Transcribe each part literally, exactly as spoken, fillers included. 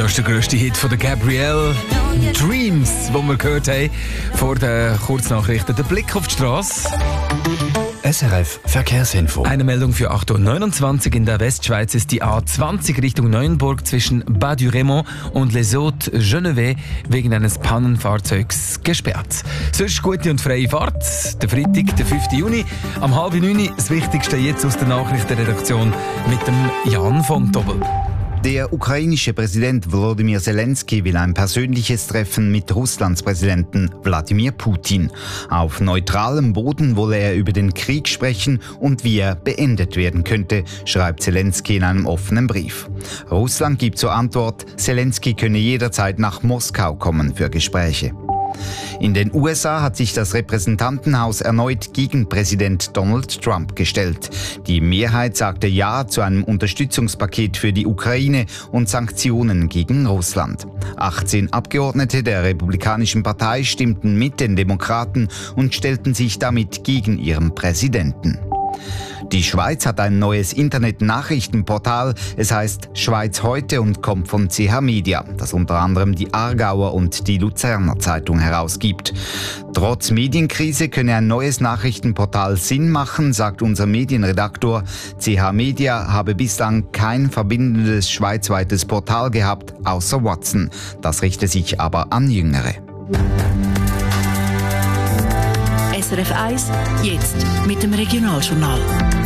Das ist der grösste Hit von der Gabrielle. Dreams, den wir gehört haben vor den Kurznachrichten. Der Blick auf die Straße. S R F Verkehrsinfo. Eine Meldung für acht Uhr neunundzwanzig. In der Westschweiz ist die A zwanzig Richtung Neuenburg zwischen Bas-du-Raymond und Les Hauts-Genevois wegen eines Pannenfahrzeugs gesperrt. Sonst gute und freie Fahrt. Der Freitag, der fünften Juni, am halb neun. Das Wichtigste jetzt aus der Nachrichtenredaktion mit dem Jan von Dobbel. Der ukrainische Präsident Volodymyr Zelensky will ein persönliches Treffen mit Russlands Präsidenten Wladimir Putin. Auf neutralem Boden wolle er über den Krieg sprechen und wie er beendet werden könnte, schreibt Zelensky in einem offenen Brief. Russland gibt zur Antwort, Zelensky könne jederzeit nach Moskau kommen für Gespräche. In den U S A hat sich das Repräsentantenhaus erneut gegen Präsident Donald Trump gestellt. Die Mehrheit sagte Ja zu einem Unterstützungspaket für die Ukraine und Sanktionen gegen Russland. achtzehn Abgeordnete der Republikanischen Partei stimmten mit den Demokraten und stellten sich damit gegen ihren Präsidenten. Die Schweiz hat ein neues Internet-Nachrichtenportal. Es heißt Schweiz heute und kommt von C H Media, das unter anderem die Aargauer und die Luzerner Zeitung herausgibt. Trotz Medienkrise könne ein neues Nachrichtenportal Sinn machen, sagt unser Medienredaktor. C H Media habe bislang kein verbindendes schweizweites Portal gehabt, außer Watson. Das richte sich aber an Jüngere. S R F eins, jetzt mit dem Regionaljournal.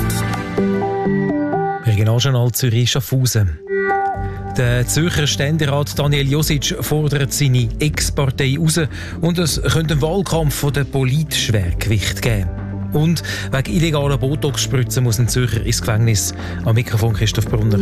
Regionaljournal Zürich-Schaffhausen. Der Zürcher Ständerat Daniel Josic fordert seine Ex-Partei raus und es könnte einen Wahlkampf von der Politschwergewicht geben. Und wegen illegaler Botox-Spritzen muss ein Zürcher ins Gefängnis. Am Mikrofon Christoph Brunner.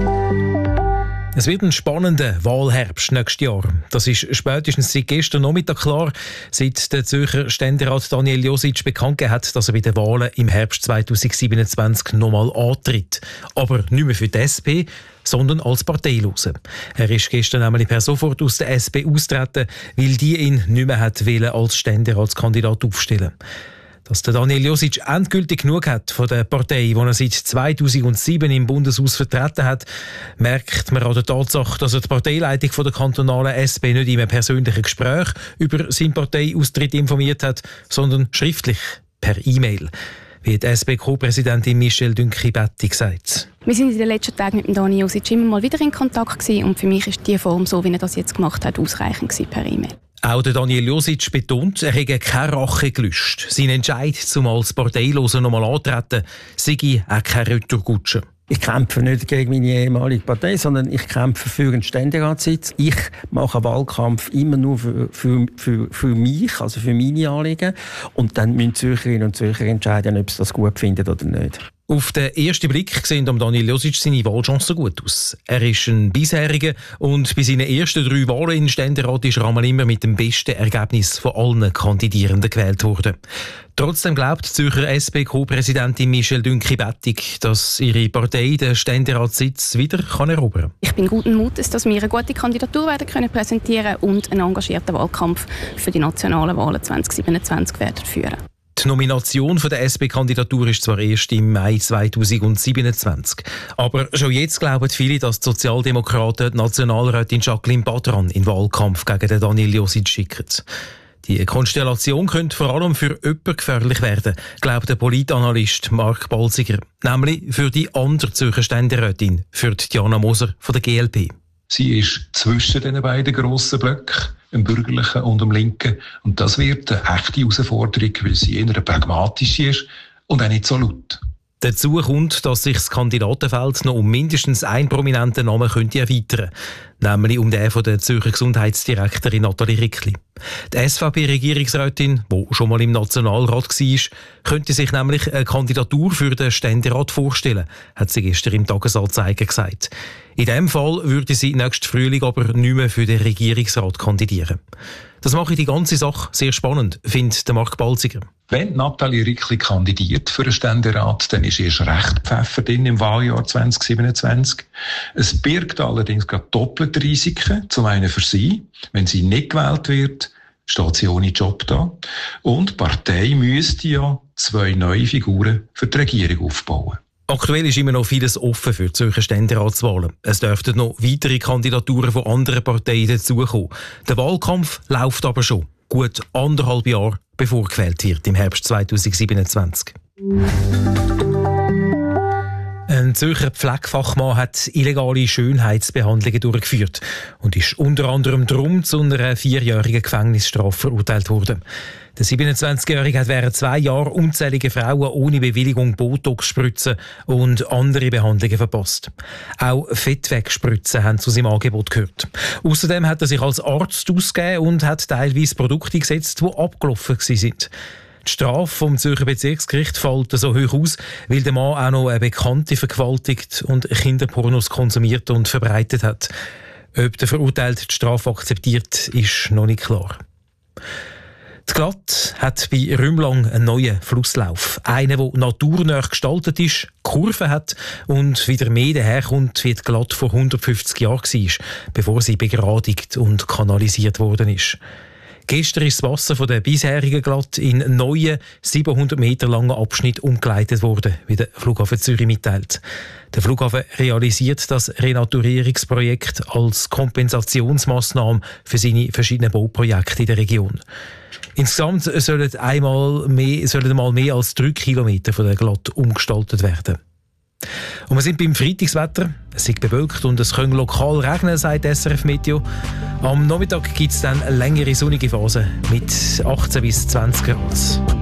Es wird ein spannender Wahlherbst nächstes Jahr. Das ist spätestens seit gestern Nachmittag klar, seit der Zürcher Ständerat Daniel Josic bekannt gegeben hat, dass er bei den Wahlen im Herbst zweitausendsiebenundzwanzig nochmal antritt. Aber nicht mehr für die S P, sondern als Parteilose. Er ist gestern nämlich per sofort aus der S P austreten, weil die ihn nicht mehr hat wollen als Ständeratskandidat aufstellen. Dass der Daniel Josic endgültig genug hat von der Partei, die er seit zweitausendsieben im Bundeshaus vertreten hat, merkt man an der Tatsache, dass er die Parteileitung von der kantonalen S P nicht in einem persönlichen Gespräch über seinen Parteiaustritt informiert hat, sondern schriftlich, per E-Mail. Wie die S P-Co-Präsidentin Michelle Dünki-Betti sagt. Wir sind in den letzten Tagen mit dem Daniel Josic immer mal wieder in Kontakt gewesen und für mich ist die Form, so wie er das jetzt gemacht hat, ausreichend gewesen per E-Mail. Auch der Daniel Josic betont, er hätte keine Rache gelöscht. Sein Entscheid, zum als Parteiloser nochmal antreten, sei auch keine Retourkutsche. Ich kämpfe nicht gegen meine ehemalige Partei, sondern ich kämpfe für einen Ständeratssitz. Ich mache einen Wahlkampf immer nur für, für, für, für mich, also für meine Anliegen. Und dann müssen Zürcherinnen und Zürcher entscheiden, ob sie das gut finden oder nicht. Auf den ersten Blick sehen Daniel Josic seine Wahlchancen gut aus. Er ist ein Bisheriger und bei seinen ersten drei Wahlen in Ständerat ist er einmal immer mit dem besten Ergebnis von allen Kandidierenden gewählt worden. Trotzdem glaubt die Zürcher S P-Co-Präsidentin Michelle Dünki-Betti, dass ihre Partei den Ständeratssitz wieder kann erobern kann. Ich bin guten Mutes, dass wir eine gute Kandidatur werden können präsentieren und einen engagierten Wahlkampf für die nationalen Wahlen zweitausendsiebenundzwanzig werden führen. Die Nomination der S P-Kandidatur ist zwar erst im Mai zweitausendsiebenundzwanzig. Aber schon jetzt glauben viele, dass die Sozialdemokraten die Nationalrätin Jacqueline Badran in den Wahlkampf gegen den Daniel Josic schicken. Die Konstellation könnte vor allem für jemanden gefährlich werden, glaubt der Politanalyst Mark Balziger. Nämlich für die andere Zürcher Ständerätin, für Diana Moser von der G L P. Sie ist zwischen den beiden grossen Blöcken, dem bürgerlichen und dem linken. Und das wird eine echte Herausforderung, weil sie eher pragmatisch ist und auch nicht so laut. Dazu kommt, dass sich das Kandidatenfeld noch um mindestens einen prominenten Namen könnte erweitern, nämlich um den von der Zürcher Gesundheitsdirektorin Nathalie Rickli. Die S V P-Regierungsrätin, die schon mal im Nationalrat war, könnte sich nämlich eine Kandidatur für den Ständerat vorstellen, hat sie gestern im Tagesanzeiger gesagt. In diesem Fall würde sie nächsten Frühling aber nicht mehr für den Regierungsrat kandidieren. Das mache die ganze Sache sehr spannend, findet Mark Balziger. Wenn Nathalie Rickli kandidiert für den Ständerat, dann ist erst recht Pfeffer drin im Wahljahr zweitausendsiebenundzwanzig. Es birgt allerdings gerade doppelte Risiken. Zum einen für sie, wenn sie nicht gewählt wird, steht sie ohne Job da. Und die Partei müsste ja zwei neue Figuren für die Regierung aufbauen. Aktuell ist immer noch vieles offen für die Zürcher Ständeratswahlen. Es dürften noch weitere Kandidaturen von anderen Parteien dazukommen. Der Wahlkampf läuft aber schon gut anderthalb Jahre, bevor gewählt wird, im Herbst zweitausendsiebenundzwanzig. Ein Zürcher Pflegefachmann hat illegale Schönheitsbehandlungen durchgeführt und ist unter anderem darum zu einer vierjährigen Gefängnisstrafe verurteilt worden. Der siebenundzwanzigjährige hat während zwei Jahren unzählige Frauen ohne Bewilligung Botox-Spritzen und andere Behandlungen verpasst. Auch Fettwegspritzen haben zu seinem Angebot gehört. Außerdem hat er sich als Arzt ausgegeben und hat teilweise Produkte gesetzt, die abgelaufen sind. Die Strafe vom Zürcher Bezirksgericht fällt so hoch aus, weil der Mann auch noch eine Bekannte vergewaltigt und Kinderpornos konsumiert und verbreitet hat. Ob der Verurteilte die Strafe akzeptiert, ist noch nicht klar. Die Glatt hat bei Rümlang einen neuen Flusslauf. Einen, der naturnah gestaltet ist, Kurven hat und wieder mehr daherkommt, wie die Glatt vor hundertfünfzig Jahren war, bevor sie begradigt und kanalisiert worden ist. Gestern ist das Wasser von der bisherigen Glatt in einen neuen, siebenhundert Meter langen Abschnitt umgeleitet worden, wie der Flughafen Zürich mitteilt. Der Flughafen realisiert das Renaturierungsprojekt als Kompensationsmaßnahme für seine verschiedenen Bauprojekte in der Region. Insgesamt sollen einmal mehr, sollen einmal mehr als drei Kilometer von der Glatt umgestaltet werden. Und wir sind beim Freitagswetter. Es ist bewölkt und es kann lokal regnen, sagt S R F Meteo. Am Nachmittag gibt es dann eine längere sonnige Phase mit achtzehn bis zwanzig Grad.